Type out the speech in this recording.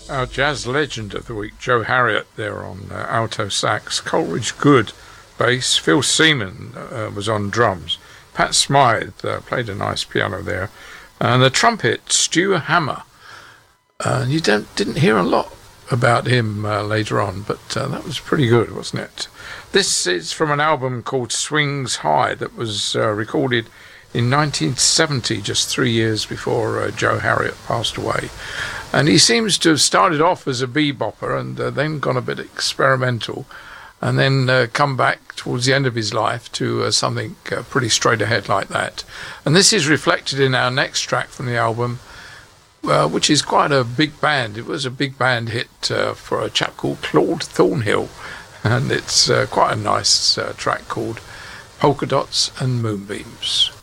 Our jazz legend of the week, Joe Harriott, there on alto sax, Coleridge Good bass, Phil Seaman was on drums, Pat Smythe played a nice piano there, and the trumpet, Stu Hammer. You didn't hear a lot about him later on, but that was pretty good, wasn't it? This is from an album called Swings High that was recorded in 1970, just 3 years before Joe Harriott passed away. And he seems to have started off as a bebopper and then gone a bit experimental, and then come back towards the end of his life to something pretty straight ahead like that. And this is reflected in our next track from the album, which is quite a big band. It was a big band hit for a chap called Claude Thornhill, and it's quite a nice track called Polka Dots and Moonbeams.